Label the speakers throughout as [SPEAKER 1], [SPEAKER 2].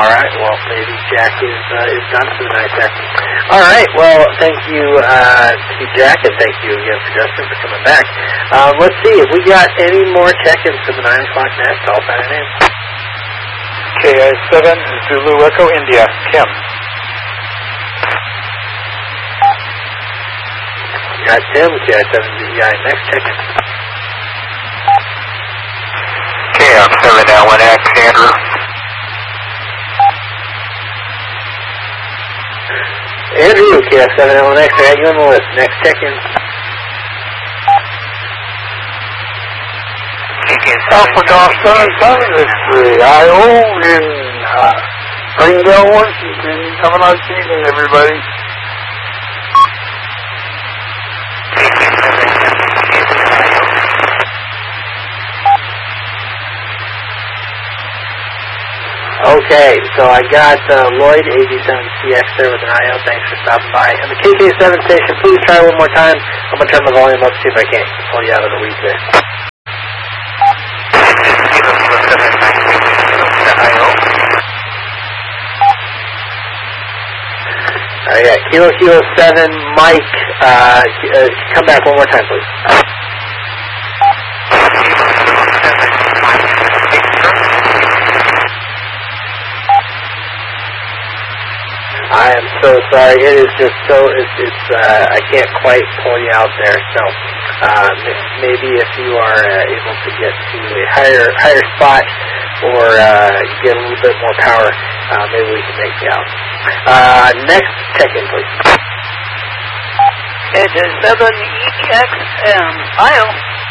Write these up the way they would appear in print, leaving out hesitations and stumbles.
[SPEAKER 1] All right. Well, maybe Jack is done for the night there. All right. Well, thank you to Jack, and thank you again for Justin for coming back. Let's see if we got any more check-ins for the 9 o'clock net. Call sign and name.
[SPEAKER 2] KI7 Zulu Echo India. Kim.
[SPEAKER 1] Got Tim, KI7 ZEI. Next check-in.
[SPEAKER 3] KI7L1X Andrew.
[SPEAKER 1] Andrew, KF7L1X, I got you on the list. Next check-in.
[SPEAKER 3] Alpha Golf 77 is the IO in Springdale, Washington. Have a nice evening, everybody.
[SPEAKER 1] Okay, so I got Lloyd, AG7CX there with an IO. Thanks for stopping by. And the KK7 station, please try one more time. I'm going to turn the volume up, see if I can't pull you out of the weeds there. Yeah, Kilo 7, Mike, come back one more time, please. I am so sorry. It is just so, I can't quite pull you out there. So, maybe if you are able to get to a higher spot or get a little bit more power, maybe we can make you out. Next check-in, please.
[SPEAKER 4] It is 7EXM. IO.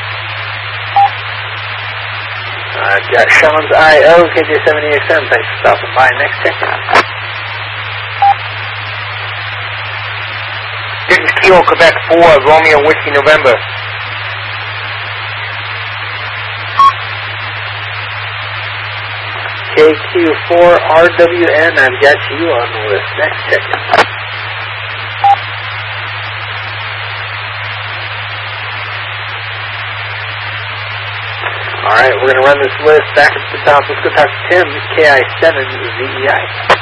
[SPEAKER 1] Got Sean's IO, KJ7EXM. Thanks for stopping by. Next check-in.
[SPEAKER 3] This is Kilo Quebec 4, Romeo Whiskey November.
[SPEAKER 1] KQ4RWN, I've got you on the list. Next check-in. All right, we're going to run this list back up to the top. Let's go talk to Tim, KI7ZEI.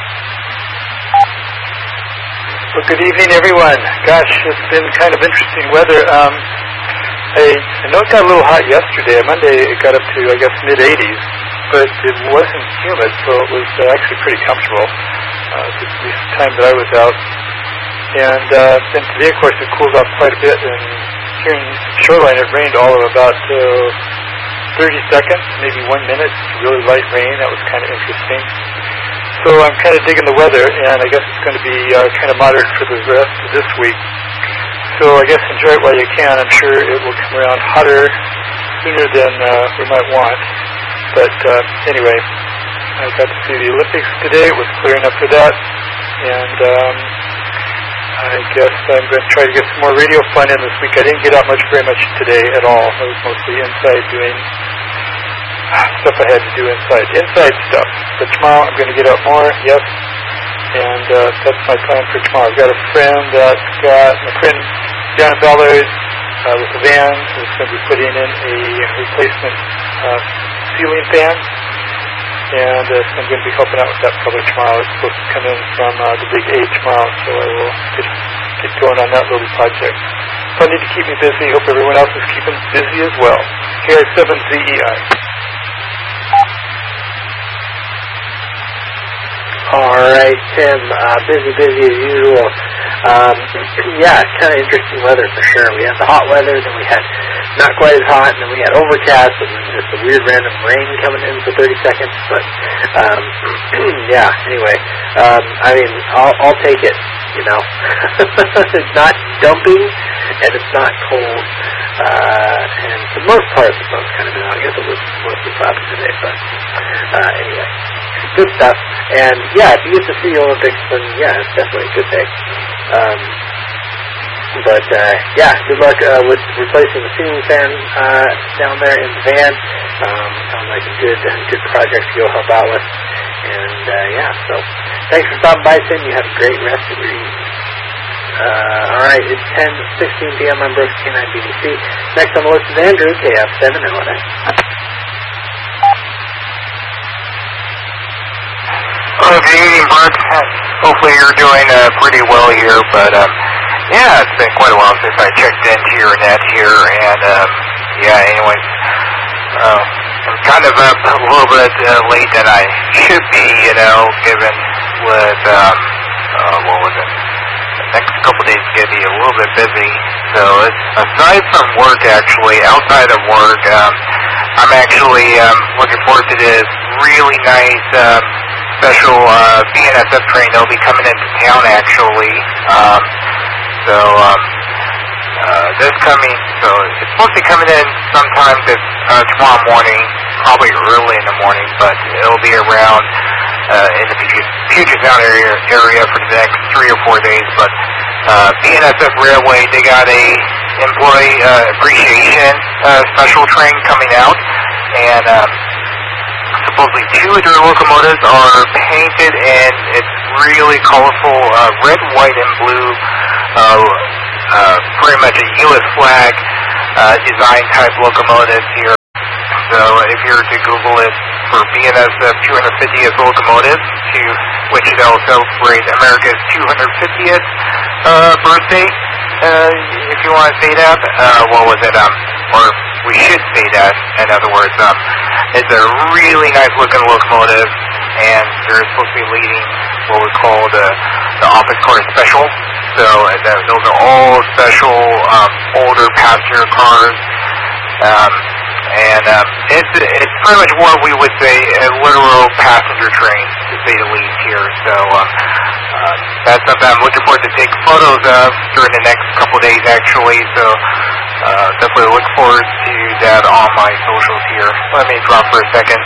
[SPEAKER 2] Well, good evening, everyone. Gosh, it's been kind of interesting weather. I know it got a little hot yesterday. Monday it got up to, I guess, mid-80s, but it wasn't humid, so it was actually pretty comfortable, at least the time that I was out. And then today, of course, it cooled off quite a bit, and here in Shoreline it rained all of about 30 seconds, maybe 1 minute, really light rain. That was kind of interesting. So I'm kind of digging the weather, and I guess it's going to be kind of moderate for the rest of this week. So I guess enjoy it while you can. I'm sure it will come around hotter sooner than we might want. But anyway, I got to see the Olympics today. It was clear enough for that. And I guess I'm going to try to get some more radio fun in this week. I didn't get out very much today at all. I was mostly inside doing stuff I had to do inside stuff. But tomorrow I'm going to get out more, yes, and that's my plan for tomorrow. I've got a friend my friend John Ballard with a van who's going to be putting in a replacement ceiling fan, and so I'm going to be helping out with that probably tomorrow. It's supposed to come in from the Big A tomorrow, so I will get going on that little project. Plenty to keep me busy. Hope everyone else is keeping busy as well. KI7ZEI.
[SPEAKER 1] All right, Tim, busy as usual. Yeah, it's kind of interesting weather for sure. We had the hot weather, then we had not quite as hot, and then we had overcast, and then just a weird random rain coming in for 30 seconds. But, yeah, anyway, I mean, I'll take it, you know. It's not dumping, and it's not cold. And for the most part, the sun's kind of been out. I guess it was mostly cloudy today, but anyway. Good stuff. And yeah, if you get to see the Olympics, then yeah, it's definitely a good day. But yeah, good luck with replacing the ceiling fan down there in the van. Sounds like a good project to go help out with. And yeah, so thanks for stopping by, Tim. You have a great rest of your evening. Alright, it's 10:16 p.m. on Brooks K9 BBC. Next on the list is Andrew, KF7LNX.
[SPEAKER 2] Hello, good evening, Bert. Hopefully you're doing pretty well here, but yeah, it's been quite a while since I checked into your net here, and yeah, anyways, I'm kind of up a little bit late than I should be, you know, given with, what was it? The next couple days is going to be a little bit busy. So it's, aside from work, actually, outside of work, I'm actually looking forward to this really nice special BNSF train. They'll be coming into town, actually. This coming, so it's supposed to be coming in sometime this tomorrow morning, probably early in the morning, but it'll be around in the Puget Sound area for the next 3 or 4 days. But BNSF Railway, they got a employee appreciation special train coming out, and supposedly 2 of their locomotives are painted in its really colorful red, white, and blue, pretty much a U.S. flag design type locomotives here. So if you were to Google it for BNSF 250th locomotive, to which they'll celebrate America's 250th birthday, if you want to say that, what was it? Or we should say that, in other words. It's a really nice looking locomotive, and they're supposed to be leading what we call the office car special. So those are all special older passenger cars, and it's pretty much what we would say a literal passenger train, to say the least here. So that's something I'm looking forward to take photos of during the next couple of days, actually. So definitely look forward to that on my socials here. Let me drop for a second.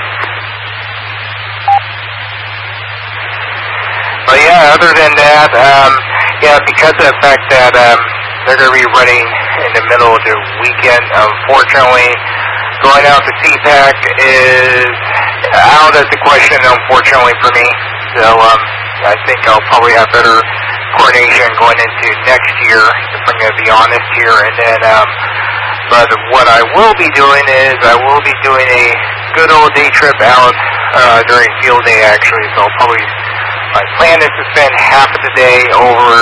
[SPEAKER 2] But yeah, other than that, yeah, because of the fact that they're going to be running in the middle of the weekend, unfortunately, going out to CPAC is out of the question, unfortunately, for me. So I think I'll probably have better coordination going into next year, if I'm going to be honest here. And then, but what I will be doing is I will be doing a good old day trip out during field day, actually. So I'll probably, my plan is to spend half of the day over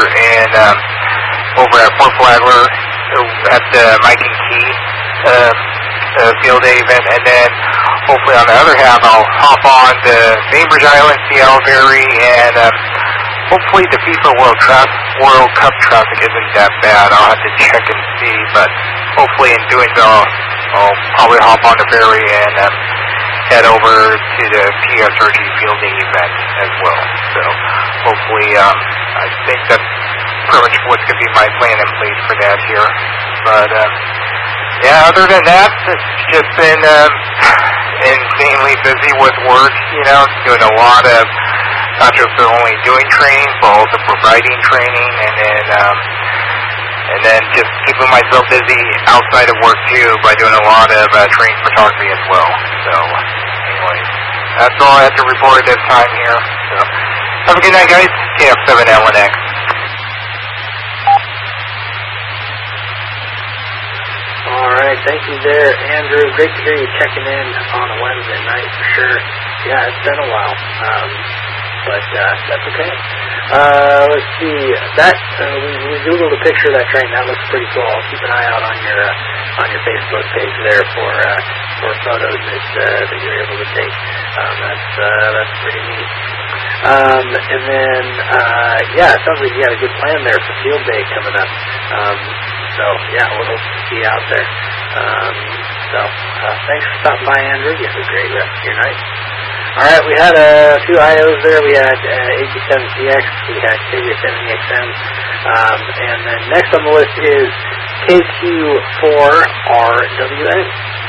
[SPEAKER 2] at Fort Flagler at the Mike and Key field day event, and then hopefully on the other half I'll hop on to Bainbridge Island, Seattle Ferry, and hopefully the FIFA World Cup traffic isn't that bad. I'll have to check and see, but hopefully in doing so I'll probably hop on the ferry and head over to the PSRG field day event as well. So hopefully I think that's pretty much what's going to be my plan in place for that here. But yeah, other than that, it's just been insanely busy with work, you know, doing a lot of, not just only doing training, but also providing training, and then just keeping myself busy outside of work too by doing a lot of training photography as well. So anyway, that's all I have to report at this time here. So have a good night, guys. KF7L1X.
[SPEAKER 1] All right, thank you there, Andrew. Great to hear you checking in on a Wednesday night for sure. Yeah, it's been a while, but that's okay. Let's see. That we googled a picture of that train. That looks pretty cool. I'll keep an eye out on your Facebook page there for photos that you're able to take. That's pretty neat. And then yeah, it sounds like you got a good plan there for field day coming up. So yeah, we'll hope to see you out there. Thanks for stopping by, Andrew. You have a great rest of your night. All right, we had a few IOs there. We had AG7CX, we had KV7EXM, and then next on the list is KQ4RWN.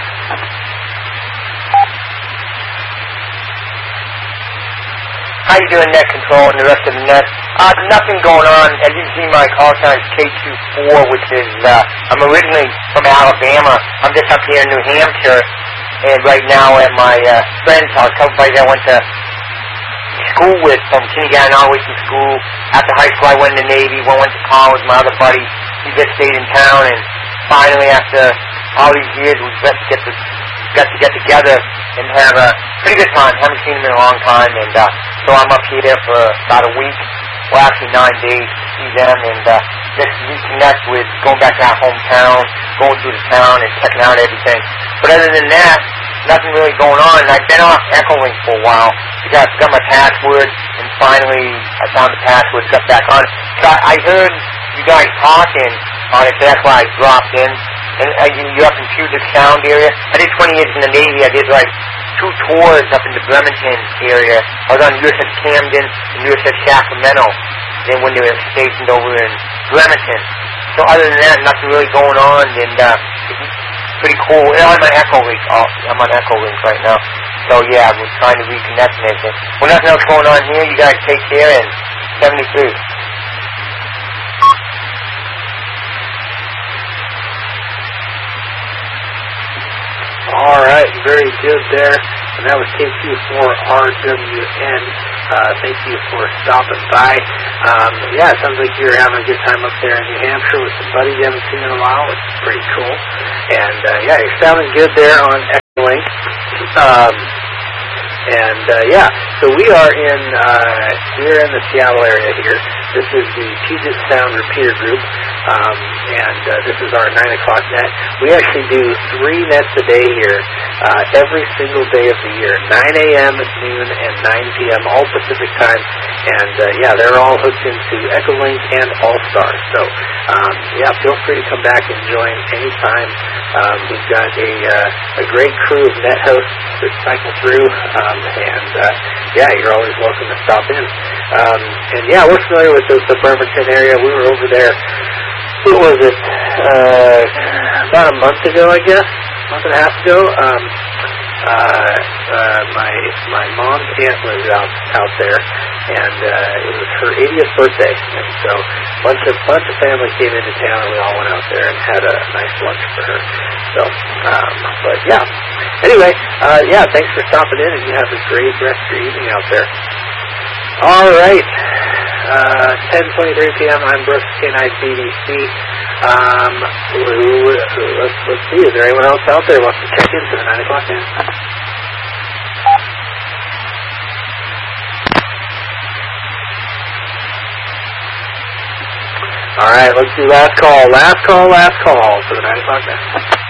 [SPEAKER 5] How you doing, Net Control and the rest of the net? Nothing going on. As you can see, my call sign is KQ4, which is, I'm originally from Alabama. I'm just up here in New Hampshire, and right now at my friend's house, a couple buddies I went to school with from kindergarten all the way through school. After high school, I went in the Navy. One went to college. My other buddy, he just stayed in town, and finally, after all these years, we got to get together and have a pretty good time. Haven't seen him in a long time, and So I'm up here for about a week, well actually 9 days to see them and just reconnect with going back to our hometown, going through the town and checking out everything. But other than that, nothing really going on. I've been off Echolink for a while because I forgot my password, and finally I found the password, got back on. So I heard you guys talking on it, so that's why I dropped in. And you're up in Puget Sound area. I did 20 years in the Navy. I did like 2 tours up in the Bremerton area. I was on USS Camden and USS Sacramento. Then when they were stationed over in Bremerton. So other than that, nothing really going on, and it's pretty cool. And I'm on Echolink. I'm on Echolink right now. So yeah, we're trying to reconnect and everything. Well, nothing else going on here. You guys take care, and 73.
[SPEAKER 1] All right, very good there. And that was KQ4RWN. Thank you for stopping by. Yeah, it sounds like you're having a good time up there in New Hampshire with some buddies you haven't seen in a while, which is pretty cool. And yeah, you're sounding good there on Echolink. Yeah, so we're in the Seattle area here. This is the Puget Sound Repeater Group, and this is our 9 o'clock net. We actually do 3 nets a day here, every single day of the year, 9 a.m., noon, and 9 p.m., all Pacific time. And yeah, they're all hooked into Echolink and All-Star. So yeah, feel free to come back and join anytime. We've got a great crew of net hosts that cycle through, yeah, you're always welcome to stop in. And yeah, we're familiar with the Bremerton area. We were over there, what was it, about a month ago, I guess, month and a half ago. My mom's aunt lives out there, and it was her 80th birthday, and so a bunch of family came into town, and we all went out there and had a nice lunch for her. So, but yeah. Anyway, yeah, thanks for stopping in, and you have a great rest of your evening out there. All right, 10:23 p.m. I'm Brooks, K9BBC. Let's see, is there anyone else out there who wants to check into the 9 o'clock now? All right, let's do last call for the 9 o'clock now.